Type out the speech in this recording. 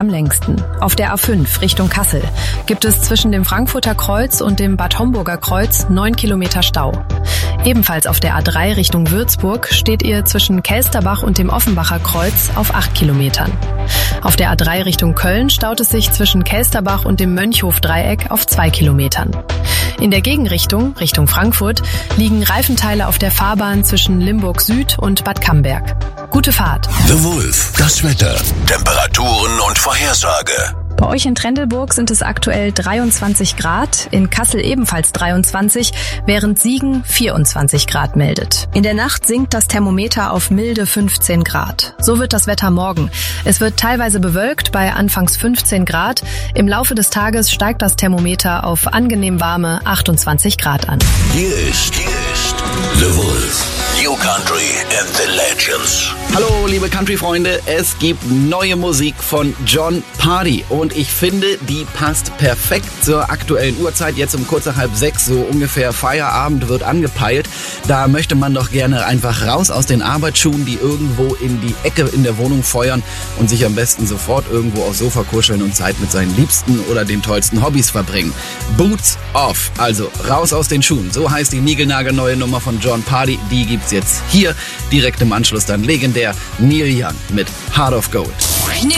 am längsten. Auf der A5 Richtung Kassel gibt es zwischen dem Frankfurter Kreuz und dem Bad Homburger Kreuz 9 Kilometer Stau. Ebenfalls auf der A3 Richtung Würzburg steht ihr zwischen Kelsterbach und dem Offenbacher Kreuz auf 8 Kilometern. Auf der A3 Richtung Köln staut es sich zwischen Kelsterbach und dem Mönchhof-Dreieck auf 2 Kilometern. In der Gegenrichtung, Richtung Frankfurt, liegen Reifenteile auf der Fahrbahn zwischen Limburg Süd und Bad Camberg. Gute Fahrt. The Wolf, das Wetter, Temperaturen und Vorhersage. Bei euch in Trendelburg sind es aktuell 23 Grad, in Kassel ebenfalls 23, während Siegen 24 Grad meldet. In der Nacht sinkt das Thermometer auf milde 15 Grad. So wird das Wetter morgen. Es wird teilweise bewölkt bei anfangs 15 Grad. Im Laufe des Tages steigt das Thermometer auf angenehm warme 28 Grad an. Hier ist The Wolf. New Country and the Legends. Hallo liebe Country-Freunde, es gibt neue Musik von Jon Pardi und ich finde, die passt perfekt zur aktuellen Uhrzeit. Jetzt um kurz nach 5:30, so ungefähr Feierabend wird angepeilt. Da möchte man doch gerne einfach raus aus den Arbeitsschuhen, die irgendwo in die Ecke in der Wohnung feuern und sich am besten sofort irgendwo aufs Sofa kuscheln und Zeit mit seinen Liebsten oder den tollsten Hobbys verbringen. Boots off, also raus aus den Schuhen. So heißt die niegelnagelneue Nummer von Jon Pardi. Die gibt's jetzt hier direkt im Anschluss dann legendär Neil Young mit Heart of Gold. New